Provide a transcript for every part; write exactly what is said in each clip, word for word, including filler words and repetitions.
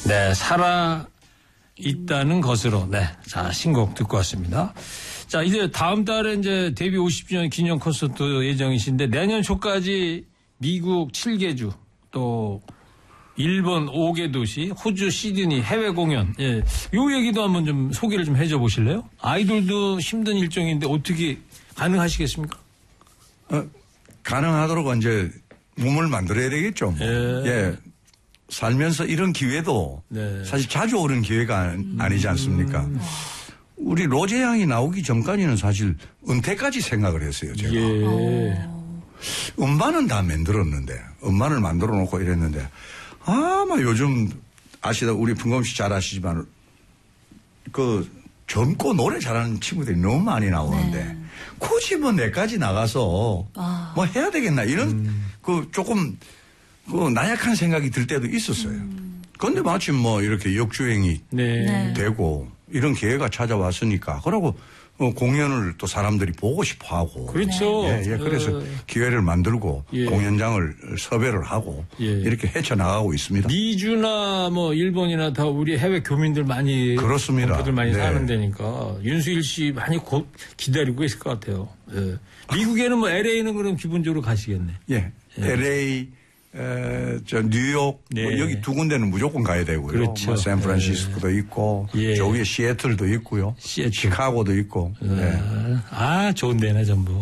네, 살아 있다는 것으로. 네, 자, 신곡 듣고 왔습니다. 자, 이제 다음 달에 이제 데뷔 오십 주년 기념 콘서트 예정이신데 내년 초까지 미국 칠 개 주 또 일본 오 개 도시, 호주 시드니 해외 공연. 예. 요 얘기도 한번 좀 소개를 좀 해줘 보실래요? 아이돌도 힘든 일정인데 어떻게 가능하시겠습니까? 어, 가능하도록 이제 몸을 만들어야 되겠죠. 뭐. 예. 예. 살면서 이런 기회도 네. 사실 자주 오는 기회가 음. 아니지 않습니까? 음. 우리 로제 양이 나오기 전까지는 사실 은퇴까지 생각을 했어요, 제가. 예. 음반은 다 만들었는데, 음반을 만들어 놓고 이랬는데, 아마 요즘 아시다, 우리 풍검 씨 잘 아시지만, 그 젊고 노래 잘하는 친구들이 너무 많이 나오는데, 네. 굳이 뭐 내까지 나가서 아. 뭐 해야 되겠나, 이런, 음. 그 조금, 그 나약한 생각이 들 때도 있었어요. 음. 그런데 마침 뭐 이렇게 역주행이 네. 되고, 이런 기회가 찾아왔으니까, 그러고 어, 공연을 또 사람들이 보고 싶어 하고. 그렇죠. 예, 예, 그래서 예. 기회를 만들고 예. 공연장을 섭외를 하고 예. 이렇게 헤쳐나가고 있습니다. 미주나 뭐 일본이나 다 우리 해외 교민들 많이. 그렇습니다. 공포들 많이 네. 사는 데니까 윤수일 씨 많이 곧 기다리고 있을 것 같아요. 예. 미국에는 뭐 엘에이는 그럼 기본적으로 가시겠네. 예. 예. 엘에이, 에, 저 뉴욕 네. 뭐 여기 두 군데는 무조건 가야 되고요. 그렇죠. 뭐 샌프란시스코도 네. 있고 예. 저 위에 시애틀도 있고요. 시애틀. 시카고도 있고. 아, 네. 아 좋은 데네 전부.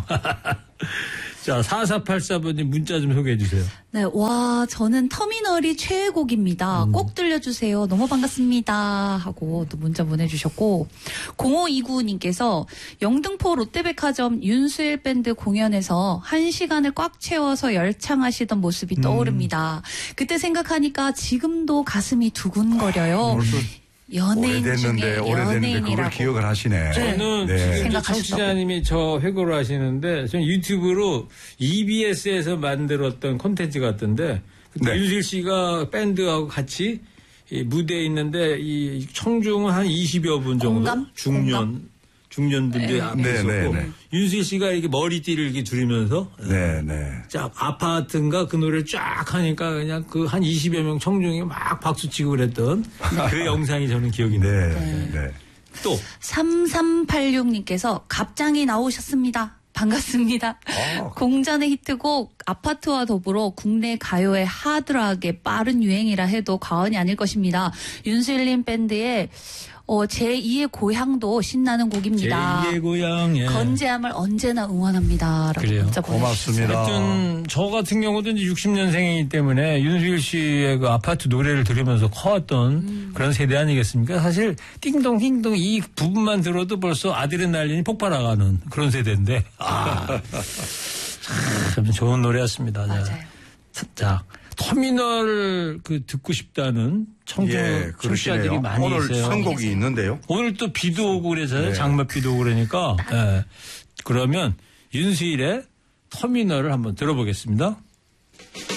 자, 사사팔사 번님 문자 좀 소개해 주세요. 네, 와, 저는 터미널이 최애곡입니다. 음. 꼭 들려주세요. 너무 반갑습니다. 하고 또 문자 보내주셨고, 공오이구님께서 영등포 롯데백화점 윤수일 밴드 공연에서 한 시간을 꽉 채워서 열창하시던 모습이 떠오릅니다. 음. 그때 생각하니까 지금도 가슴이 두근거려요. 연예인 오래됐는데, 중에 오래됐는데 그걸 기억을 하시네. 저는 네. 지금 청취자님이 저 회고를 하시는데 저는 유튜브로 이비에스에서 만들었던 콘텐츠 같던데 그때 네. 윤수일 씨가 밴드하고 같이 이 무대에 있는데 이 청중은 한 이십여 분 정도 공감? 중년 공감? 중년분들 앞에 네, 있었고 네, 네. 윤수일 씨가 이렇게 머리띠를 이렇게 두르면서 네, 네. 쫙 아파트인가 그 노래를 쫙 하니까 그냥 그 한 이십여 명 청중이 막 박수 치고 그랬던 그 영상이 저는 기억이 나요. 네, 네. 네. 또 삼삼팔육님께서 갑장이 나오셨습니다. 반갑습니다. 아. 공전의 히트곡 아파트와 더불어 국내 가요의 하드락의 빠른 유행이라 해도 과언이 아닐 것입니다. 윤수일님 밴드의 어, 제이의 고향도 신나는 곡입니다. 제이의 고향, 예. 건재함을 언제나 응원합니다. 그래요. 고맙습니다. 하여튼 저 같은 경우도 이제 육십 년생이기 때문에 윤수일 씨의 그 아파트 노래를 들으면서 커왔던 음. 그런 세대 아니겠습니까? 사실 띵동 띵동 이 부분만 들어도 벌써 아드레날린이 폭발나가는 그런 세대인데. 아, 참 좋은 노래였습니다. 맞아요. 자, 터미널 그 듣고 싶다는 청중 예, 청취자들이 많이 오늘 있어요. 선곡이 있는데요. 오늘 또 비도 오고 그래서요. 네. 장맛 비도 오고 그러니까. 예. 그러면 윤수일의 터미널을 한번 들어보겠습니다.